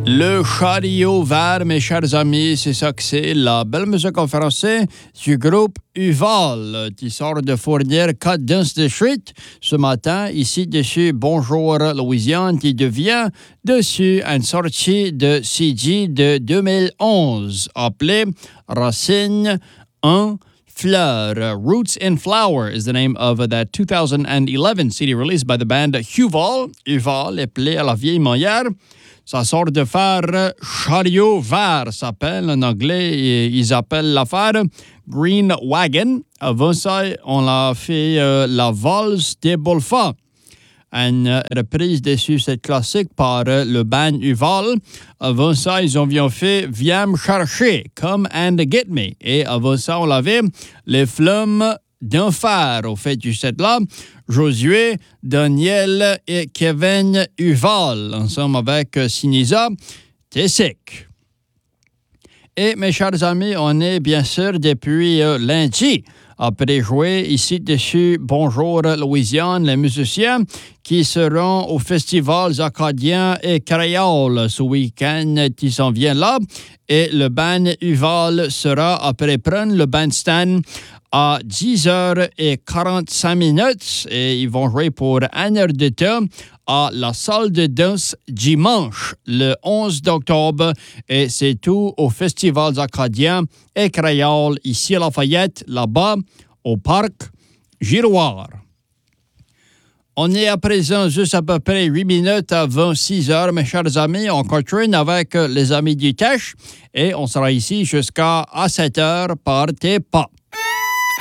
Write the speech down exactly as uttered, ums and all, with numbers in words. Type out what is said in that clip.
Le chariot vert, mes chers amis, c'est ça que c'est, la belle musique en français du groupe Uval qui sort de fournir Cut Dance the Street ce matin. Ici, dessus, Bonjour Louisiane qui devient dessus une sortie de C D de deux mille onze appelée Racine un Fleur. Roots in Flower is the name of that two thousand eleven C D released by the band Uval. Uval, appelé à la vieille manière. Ça sort de faire Chariot vert, s'appelle en anglais. Ils appellent l'affaire Green Wagon. Avant ça, on a fait euh, la valse des Bolfa. Une euh, reprise dessus, cette classique par euh, le band Uval. Avant ça, ils ont bien fait Viens me chercher, Come and Get Me. Et avant ça, on avait Les Flammes d'un fer. Au fait du set-là, Josué, Daniel et Kevin Uval, ensemble avec euh, Sinisa Tessic. Et mes chers amis, on est bien sûr depuis euh, lundi. Après jouer ici dessus, Bonjour Louisiane, les musiciens qui seront aux festivals acadiens et créoles ce week-end qui s'en vient là. Et le band Uval sera après prendre le bandstand à dix heures quarante-cinq minutes et ils vont jouer pour une heure de temps à la salle de danse dimanche, le onze octobre. Et c'est tout aux festivals acadiens et créoles ici à Lafayette, là-bas, au parc Giroir. On est à présent juste à peu près huit minutes avant six heures, mes chers amis. On continue avec les amis du Teche et on sera ici jusqu'à sept heures par tes pas.